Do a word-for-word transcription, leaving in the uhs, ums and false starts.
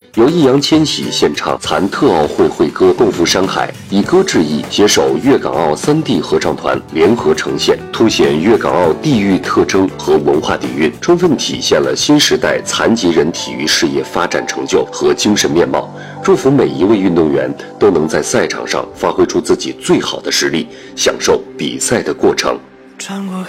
由易烊千玺献唱残特奥会会歌《共赴山海》，以歌致意，携手粤港澳三地合唱团联合呈现，凸显粤港澳地域特征和文化底蕴，充分体现了新时代残疾人体育事业发展成就和精神面貌。祝福每一位运动员都能在赛场上发挥出自己最好的实力，享受比赛的过程。 穿过